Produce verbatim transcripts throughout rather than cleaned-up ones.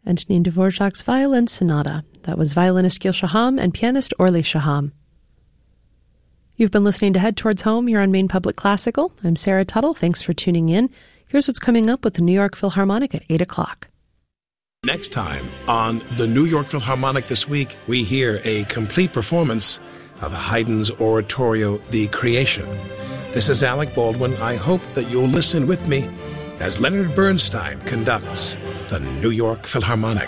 and Nina Dvorak's Violin Sonata. That was violinist Gil Shaham and pianist Orly Shaham. You've been listening to Head Towards Home here on Maine Public Classical. I'm Sarah Tuttle. Thanks for tuning in. Here's what's coming up with the New York Philharmonic at eight o'clock. Next time on the New York Philharmonic this week, we hear a complete performance of Haydn's oratorio, The Creation. This is Alec Baldwin. I hope that you'll listen with me as Leonard Bernstein conducts the New York Philharmonic.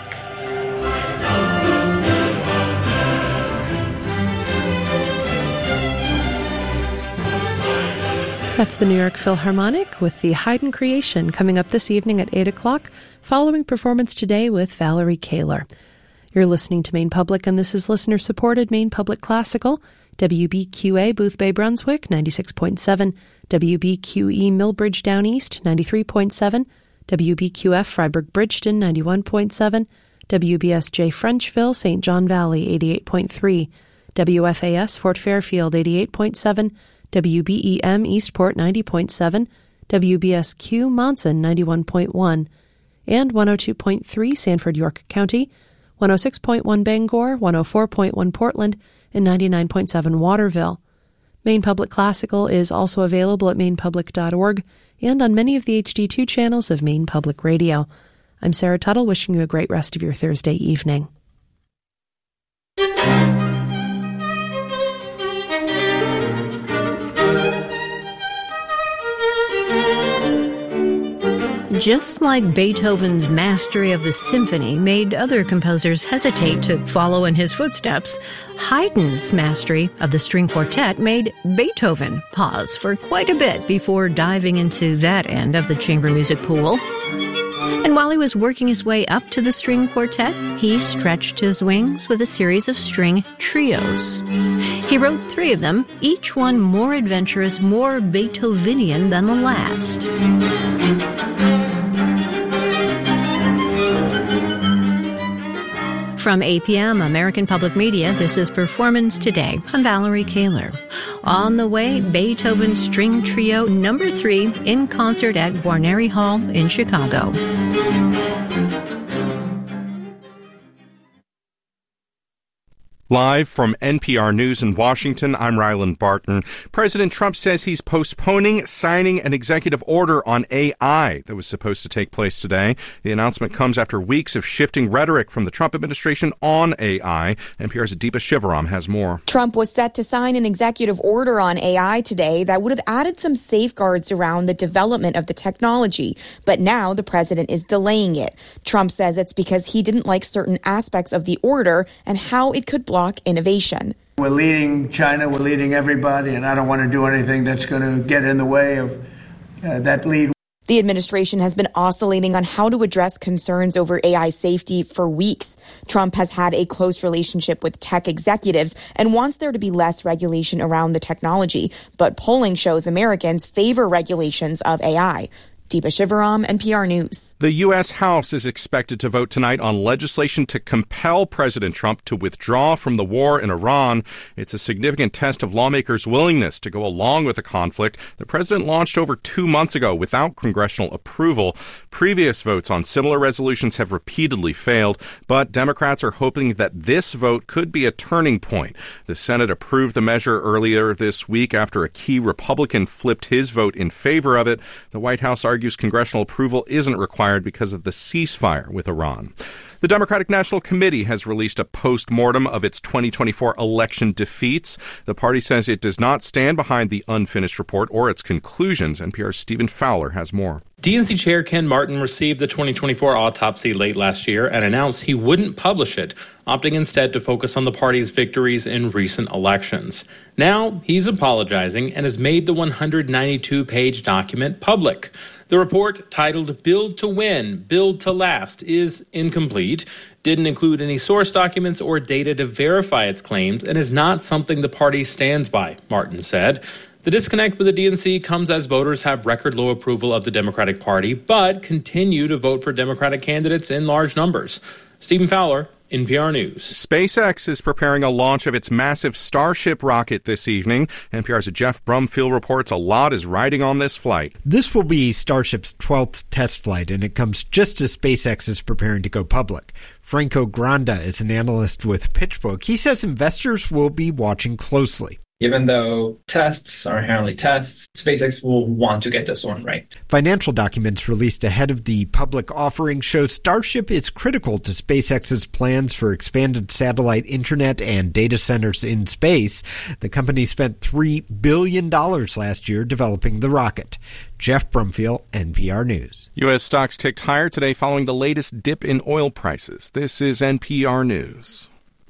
That's the New York Philharmonic with the Haydn Creation coming up this evening at eight o'clock, following performance today with Valerie Kaler. You're listening to Maine Public, and this is listener-supported Maine Public Classical, W B Q A Boothbay Brunswick, ninety-six point seven, W B Q E Millbridge Down East, ninety-three point seven, W B Q F Freiburg Bridgeton, ninety-one point seven, W B S J Frenchville, Saint John Valley, eighty-eight point three, W F A S Fort Fairfield, eighty-eight point seven, W B E M Eastport, ninety point seven, W B S Q Monson, ninety-one point one, and one oh two point three Sanford York County, one oh six point one Bangor, one oh four point one Portland, and ninety-nine point seven Waterville. Maine Public Classical is also available at maine public dot org and on many of the H D two channels of Maine Public Radio. I'm Sarah Tuttle, wishing you a great rest of your Thursday evening. Just like Beethoven's mastery of the symphony made other composers hesitate to follow in his footsteps, Haydn's mastery of the string quartet made Beethoven pause for quite a bit before diving into that end of the chamber music pool. And while he was working his way up to the string quartet, he stretched his wings with a series of string trios. He wrote three of them, each one more adventurous, more Beethovenian than the last. From A P M American Public Media, this is Performance Today. I'm Valerie Kaler. On the way, Beethoven's String Trio number three in concert at Guarneri Hall in Chicago. Live from N P R News in Washington, I'm Ryland Barton. President Trump says he's postponing signing an executive order on A I that was supposed to take place today. The announcement comes after weeks of shifting rhetoric from the Trump administration on A I. N P R's Deepa Shivaram has more. Trump was set to sign an executive order on A I today that would have added some safeguards around the development of the technology. But now the president is delaying it. Trump says it's because he didn't like certain aspects of the order and how it could block innovation. We're leading China, we're leading everybody, and I don't want to do anything that's going to get in the way of uh, that lead. The administration has been oscillating on how to address concerns over A I safety for weeks. Trump has had a close relationship with tech executives and wants there to be less regulation around the technology, but polling shows Americans favor regulations of A I. Deepa Shivaram, N P R News. The U S. House is expected to vote tonight on legislation to compel President Trump to withdraw from the war in Iran. It's a significant test of lawmakers' willingness to go along with the conflict the president launched over two months ago without congressional approval. Previous votes on similar resolutions have repeatedly failed, but Democrats are hoping that this vote could be a turning point. The Senate approved the measure earlier this week after a key Republican flipped his vote in favor of it. The White House argues argues congressional approval isn't required because of the ceasefire with Iran. The Democratic National Committee has released a post-mortem of its twenty twenty-four election defeats. The party says it does not stand behind the unfinished report or its conclusions. N P R's Stephen Fowler has more. D N C Chair Ken Martin received the twenty twenty-four autopsy late last year and announced he wouldn't publish it, opting instead to focus on the party's victories in recent elections. Now, he's apologizing and has made the one hundred ninety-two page document public. The report, titled Build to Win, Build to Last, is incomplete, didn't include any source documents or data to verify its claims, and is not something the party stands by, Martin said. The disconnect with the D N C comes as voters have record low approval of the Democratic Party, but continue to vote for Democratic candidates in large numbers. Stephen Fowler, N P R News. SpaceX is preparing a launch of its massive Starship rocket this evening. N P R's Jeff Brumfield reports a lot is riding on this flight. This will be Starship's twelfth test flight, and it comes just as SpaceX is preparing to go public. Franco Granda is an analyst with PitchBook. He says investors will be watching closely. Even though tests are inherently tests, SpaceX will want to get this one right. Financial documents released ahead of the public offering show Starship is critical to SpaceX's plans for expanded satellite internet and data centers in space. The company spent three billion dollars last year developing the rocket. Jeff Brumfield, N P R News. U S stocks ticked higher today following the latest dip in oil prices. This is N P R News.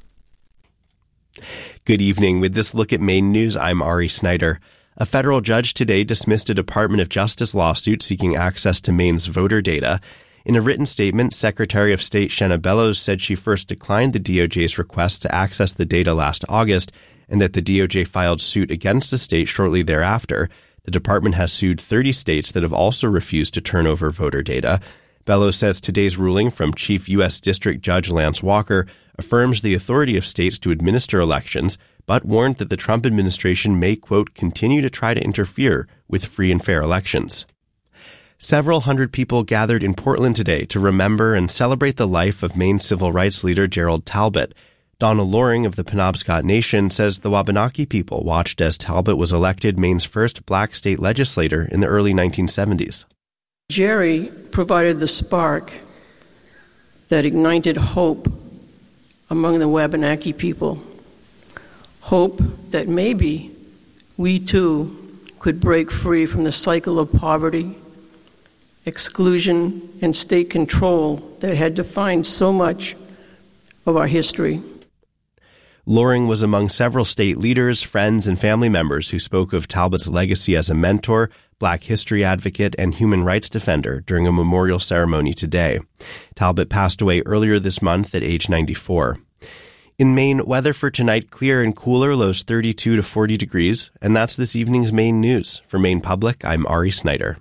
Good evening. With this look at Maine news, I'm Ari Snyder. A federal judge today dismissed a Department of Justice lawsuit seeking access to Maine's voter data. In a written statement, Secretary of State Shenna Bellows said she first declined the D O J's request to access the data last August, and that the D O J filed suit against the state shortly thereafter. The department has sued thirty states that have also refused to turn over voter data. Bellows says today's ruling from Chief U S District Judge Lance Walker affirms the authority of states to administer elections, but warned that the Trump administration may, quote, continue to try to interfere with free and fair elections. Several hundred people gathered in Portland today to remember and celebrate the life of Maine civil rights leader Gerald Talbot. Donna Loring of the Penobscot Nation says the Wabanaki people watched as Talbot was elected Maine's first black state legislator in the early nineteen seventies. Jerry provided the spark that ignited hope among the Wabanaki people. Hope that maybe we too could break free from the cycle of poverty, exclusion, and state control that had defined so much of our history. Loring was among several state leaders, friends, and family members who spoke of Talbot's legacy as a mentor, black history advocate, and human rights defender during a memorial ceremony today. Talbot passed away earlier this month at age ninety-four. In Maine, weather for tonight clear and cooler, lows thirty-two to forty degrees, and that's this evening's Maine news. For Maine Public, I'm Ari Snyder.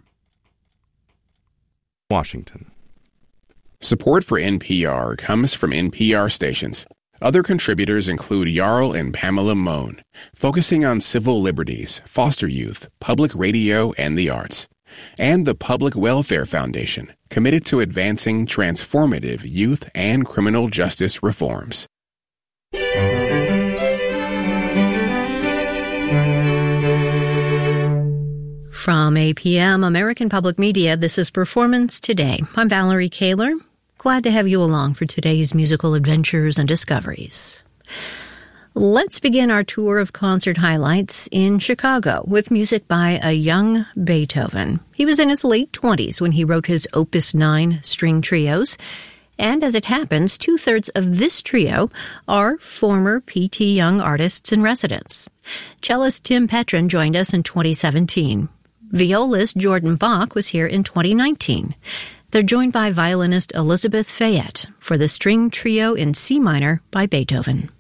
Washington. Support for N P R comes from N P R stations. Other contributors include Jarl and Pamela Mohn, focusing on civil liberties, foster youth, public radio, and the arts. And the Public Welfare Foundation, committed to advancing transformative youth and criminal justice reforms. From A P M, American Public Media, this is Performance Today. I'm Valerie Kaler. Glad to have you along for today's musical adventures and discoveries. Let's begin our tour of concert highlights in Chicago with music by a young Beethoven. He was in his late twenties when he wrote his Opus nine string trios. And as it happens, two-thirds of this trio are former P T Young artists in residence. Cellist Tim Petrin joined us in twenty seventeen. Violist Jordan Bach was here in twenty nineteen. They're joined by violinist Elizabeth Fayette for the string trio in C minor by Beethoven.